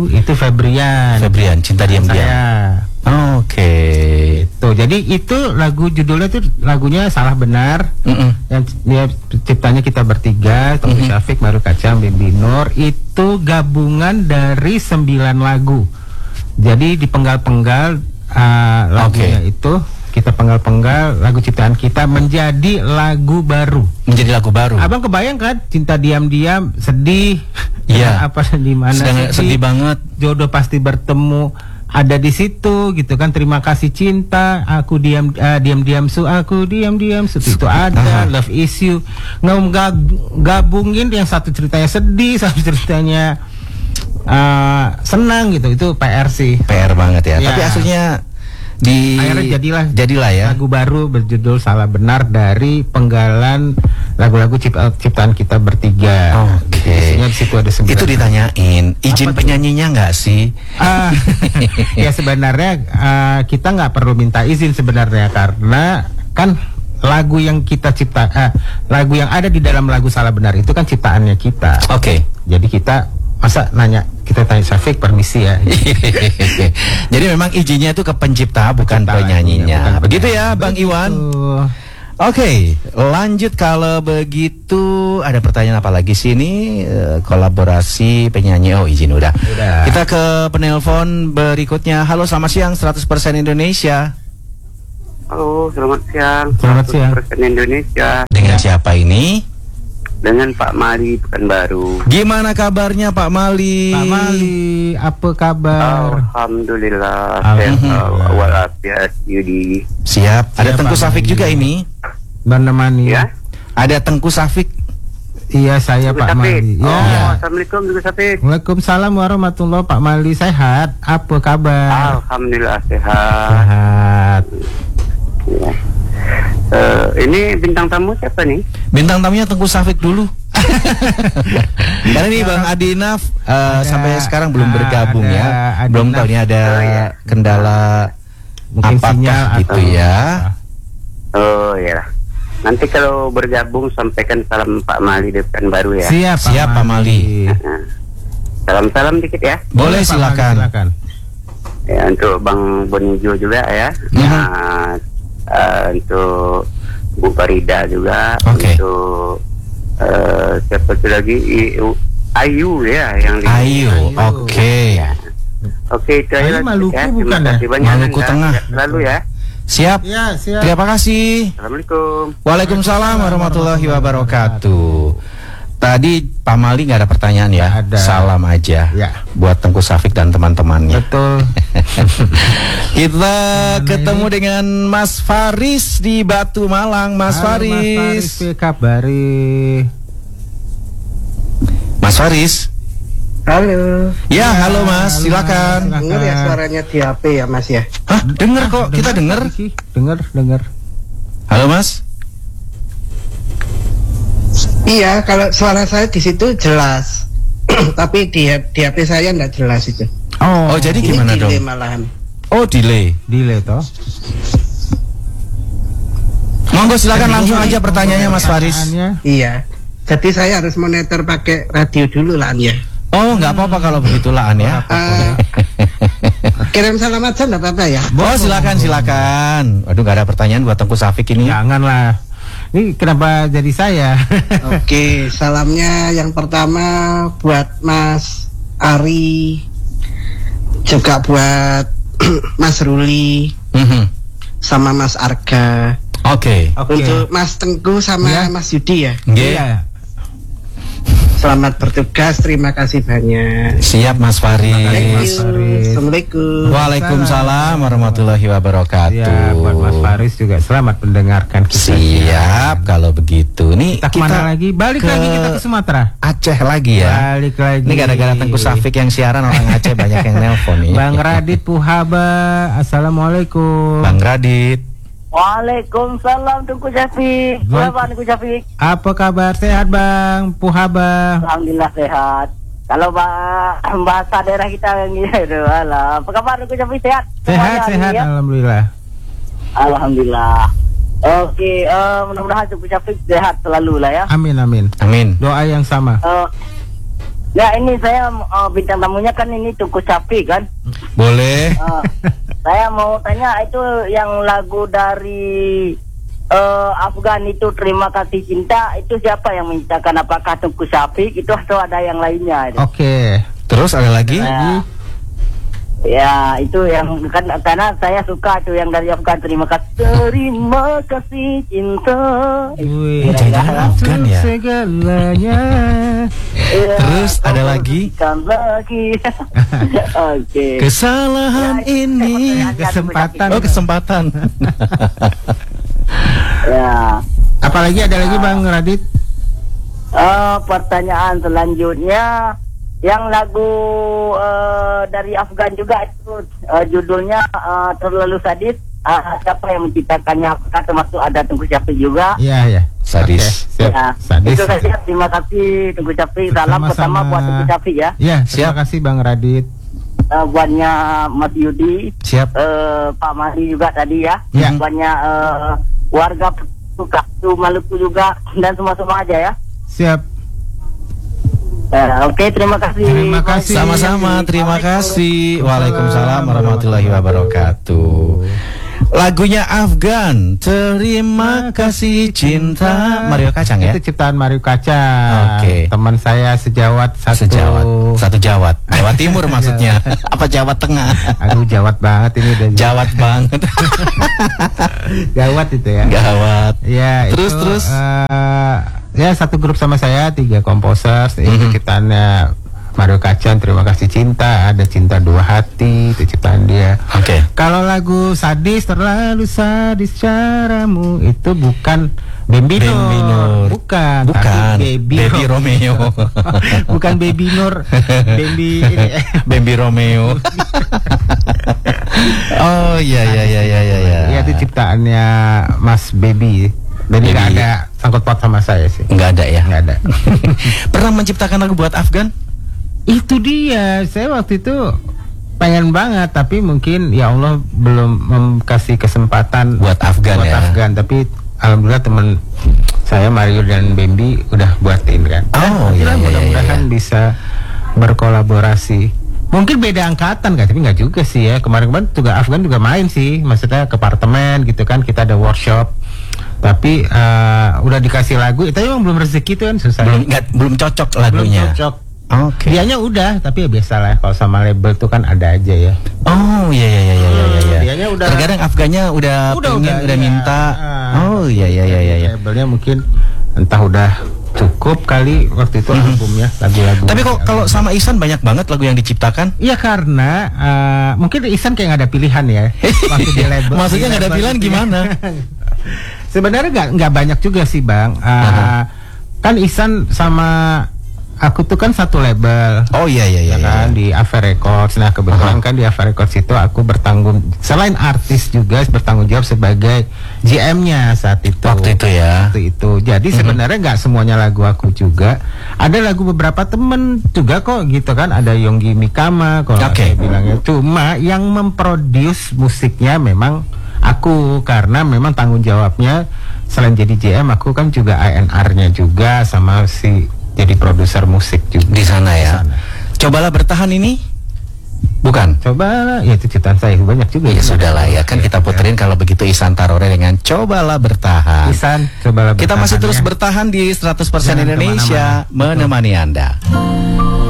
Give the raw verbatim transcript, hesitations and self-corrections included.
Itu Febrian. Febrian, Cinta Diam-Diam. Saya. Oke. Okay. Tuh, jadi itu lagu judulnya tuh lagunya Salah Benar. Mm-mm. Yang dia ciptanya kita bertiga, Tommy Syafiq, Maru Kacang, Baby Nur. Itu gabungan dari sembilan lagu. Jadi dipenggal-penggal uh, lagunya okay. itu kita penggal-penggal lagu ciptaan kita menjadi lagu baru. Menjadi lagu baru. Abang kebayang kan? Cinta Diam-Diam, sedih. Iya. Apa di mana? Sedih, sedih banget. Jodoh Pasti Bertemu. Ada di situ gitu kan, terima kasih cinta, aku diam uh, diam-diam su, aku diam-diam su, itu ada. Love is you. Nggak gabungin yang satu ceritanya sedih, satu ceritanya uh, senang gitu, itu P R sih. P R banget ya. ya. Tapi aslinya di akhirnya jadilah jadilah ya lagu baru berjudul Salah Benar dari penggalan lagu-lagu cipt- ciptaan kita bertiga. Oke. Okay. Di situ ada sembilan. Itu ditanyain izin apa penyanyinya nggak sih? Uh, ya sebenarnya uh, kita nggak perlu minta izin sebenarnya, karena kan lagu yang kita cipta, uh, lagu yang ada di dalam lagu Salah Benar itu kan ciptaannya kita. Oke. Okay. Jadi kita masa nanya, kita tanya Syafiq permisi ya. Jadi memang izinnya itu ke pencipta bukan pencipta penyanyinya. Ya, bukan begitu ya Bang begitu. Iwan. Oke, okay, lanjut kalau begitu ada pertanyaan apa lagi sini? E, kolaborasi penyanyi, oh izin udah. udah. Kita ke penelpon berikutnya. Halo, selamat siang seratus persen Indonesia. Halo, selamat siang. Selamat siang. seratus persen Indonesia. Dengan siapa ini? Dengan Pak Mali Pekanbaru. Gimana kabarnya Pak Mali? Pak Mali, apa kabar? Alhamdulillah. Alhamdulillah. Walafiat Yudi. Siap. Ada Tengku Syafiq juga ini. Menemani. Ya. Ada Tengku Syafiq. Iya, saya Pak Mali. Oh, ya. Assalamualaikum Tengku Syafiq. Waalaikumsalam warahmatullahi. Pak Mali sehat? Apa kabar? Alhamdulillah sehat. Sehat. Ya. Uh, ini bintang tamu siapa nih? Bintang tamunya Tengku Syafiq dulu. Karena ini Bang Adinaf uh, sampai sekarang belum bergabung ada, ya. Adinaf. Belum tahu ini ada oh, ya. kendala mungkin sinyal gitu atau ya. Oh ya. Nanti kalau bergabung sampaikan salam Pak Mali di Pekanbaru ya. Siap, Siap Pak Mali. Salam-salam dikit ya. Boleh, silakan. silakan. Ya, untuk Bang Bonijo juga ya. Mm-hmm. Nah, uh, untuk Bu Farida juga. Okay. Untuk uh, siapa itu lagi? I, Ayu ya yang di Ayu. Oke. Okay. Ya. Oke, itu Ayu Maluku ya. bukan Terima kasih ya? banyak. Maluku Tengah. Lalu ya. Siap. Ya, siap. Terima kasih. Assalamualaikum. Waalaikumsalam warahmatullahi wabarakatuh. Tadi Pak Mali nggak ada pertanyaan ya? Ada. Salam aja. Ya. Buat Tengku Syafiq dan teman-temannya. Betul. Kita Mana ketemu ini? dengan Mas Faris di Batu Malang. Mas Halo, Faris. Mas Faris, apa kabari? Mas Faris. Halo. Ya, halo Mas, Halo, silakan. Mas. Dengar ya suaranya di H P ya Mas ya? Hah, denger kok, kita denger. Dengar, dengar. Halo Mas. Iya, kalau suara saya di situ jelas. Tapi di, di H P saya enggak jelas itu. Oh, oh jadi Ini gimana delay dong? malahan. Oh, delay. Delay toh. Monggo silakan langsung aja pertanyaannya Mas Faris. Iya. Jadi saya harus monitor pakai radio dulu lah ya. Oh, nggak apa-apa kalau begitu lah An ya. Uh, kirim salam aja nggak apa-apa ya? Oh, silakan silakan. Waduh, nggak ada pertanyaan buat Tengku Syafiq ini. Janganlah. Ini kenapa jadi saya? Oke, salamnya yang pertama buat Mas Ari, juga buat Mas Ruli, Mm-hmm. sama Mas Arga. Oke. Oke. Untuk Mas Tengku sama Ya. Mas Yudi ya. Nggih. Iya. Selamat bertugas, terima kasih banyak. Siap Mas Thank Faris. you. Faris. Assalamualaikum. Waalaikumsalam warahmatullahi wabarakatuh. Ya, buat Mas Faris juga selamat mendengarkan kita. Siap kalau begitu. Nih Kita, kita kemana lagi? Balik ke lagi kita ke Sumatera. Aceh lagi ya. Balik lagi. Ini gara-gara Tengku Syafiq yang siaran orang Aceh banyak yang nelpon nih. Bang Radit Puhaba, assalamualaikum. Bang Radit. Waalaikumsalam Tengku Syafiq. Berapa Tengku Syafiq? Apa kabar? Sehat Bang Puhaba? Alhamdulillah sehat. Kalau bah bahasa daerah kita yang gitu, alah. Apa kabar Tengku Syafiq, sehat? Sehat, Semuanya, sehat, ya? alhamdulillah. Alhamdulillah. Oke, uh, mudah-mudahan Tengku Syafiq sehat selalu lah ya. Amin, amin. Amin. Doa yang sama. Uh, Ya ini saya uh, bintang tamunya kan ini Tungku Sapi kan. Boleh. Uh, saya mau tanya itu yang lagu dari uh, Afgan itu Terima Kasih Cinta itu siapa yang menciptakan? Apakah Tungku Sapi itu atau ada yang lainnya? Oke. Okay. Terus ada lagi? Uh, Ya itu yang kan karena saya suka tuh yang dari Afgan Terima Kasih Terima Kasih Cinta. Wih, Afgan ya. Segalanya. Ya, terus ada lagi? lagi. Oke. Kesalahan ya, ini kesempatan. Oh kesempatan. Ya. Apalagi ada lagi Bang Radit? Uh, pertanyaan selanjutnya yang lagu uh, dari Afgan juga itu uh, judulnya uh, Terlalu Sadis. Uh, siapa yang menciptakannya? Apakah termasuk ada Tungku Sapi juga? Iya ya. Sadis. Okay, ya. Sadis. Itu saja. Terima kasih Tungku Sapi. Salam pertama buat Tungku Sapi ya. Ya, terima kasih Bang Radit. Uh, buatnya Mas Yudi. Siap. Uh, Pak Mari juga tadi ya. Ya. Buatnya uh, warga Sukatu Maluku juga dan semua-semua aja ya. Siap. Uh, Oke, okay, terima kasih. Terima kasih. Sama-sama, terima kasih. Waalaikumsalam warahmatullahi wabarakatuh. Lagunya Afgan, Terima Kasih Cinta, Mario Kacang ya? Itu ciptaan Mario Kacang. Oke. Okay. Teman saya sejawat satu. Sejawat, satu Jawat. Jawa Timur maksudnya. Apa Jawa Tengah? Aduh, Jawat banget ini dan Jawat banget. Gawat itu ya. Gawat. Ya, Terus, itu, terus? Uh, ya satu grup sama saya, tiga komposer. Itu Mm-hmm. ciptaannya Mario Kacang, Terima Kasih Cinta. Ada Cinta Dua Hati, itu ciptaan dia. Oke. Okay. Kalau lagu Sadis, Terlalu Sadis Caramu, itu bukan Bambi Nur. Bambi Nur. Bukan. Bukan. Tapi Baby, Baby Romeo. Bukan Baby Nur. Bambi ini. Bambi Romeo. Oh iya iya iya iya iya. Ya, itu ciptaannya Mas Baby. Dan Baby. nggak ada sangkut paut sama saya sih. Nggak ada ya? Nggak ada. Pernah menciptakan lagu buat Afgan? Itu dia. Saya waktu itu pengen banget, tapi mungkin ya Allah belum kasih kesempatan Buat Afgan buat ya? Afgan. Tapi alhamdulillah teman saya Mario dan Bambi udah buatin kan. Oh, Dan iya, iya, mudah-mudahan iya, iya. bisa berkolaborasi. Mungkin beda angkatan kan, tapi nggak juga sih ya. Kemarin-kemarin juga Afgan juga main sih, maksudnya ke apartemen gitu kan, kita ada workshop. Tapi uh, udah dikasih lagu, itu emang belum rezeki tuh kan susah. Belum nggak belum cocok lagunya. Belum cocok. Oke. Dianya udah, tapi ya biasa lah kalau sama label tuh kan ada aja ya. Oh iya iya iya iya iya. iya. Dianya udah. Terkadang Afgannya udah Udah, pengen, udah, udah iya. minta. Ah. Oh iya iya iya iya. iya. Labelnya mungkin entah udah cukup kali waktu itu albumnya lagu-lagu. Tapi kok kalau sama Ihsan banyak banget lagu yang diciptakan? Iya karena uh, mungkin Ihsan kayak nggak ada pilihan ya. Waktu di label. Maksudnya di nggak ada label pilihan itu ya. gimana? Sebenarnya nggak nggak banyak juga sih Bang. Uh, Uh-huh. Kan Ihsan sama aku tuh kan satu label. Oh iya iya iya. Ya kan iya. di Ava Records. Nah kebetulan Uh-huh. kan di Ava Records itu aku bertanggung selain artis juga bertanggung jawab sebagai G M-nya saat itu. Waktu itu ya. Waktu itu. Jadi Uh-huh. sebenarnya nggak semuanya lagu aku juga. Ada lagu beberapa temen juga kok gitu kan. Ada Yonggi Mikama kalau Oke. saya bilangnya. Cuma yang memproduce musiknya memang aku karena memang tanggung jawabnya selain jadi J M aku kan juga A and R-nya juga sama si jadi produser musik juga Di sana ya. Di sana. Cobalah bertahan ini. Bukan. Coba ya itu ciptaan saya banyak juga. Ya sudah lah ya kan kita puterin kalau begitu Ihsan Tarore dengan Cobalah Bertahan. Ihsan, cobalah Kita bertahan masih terus ya. bertahan di seratus persen Jangan Indonesia kemana-mana. menemani Anda.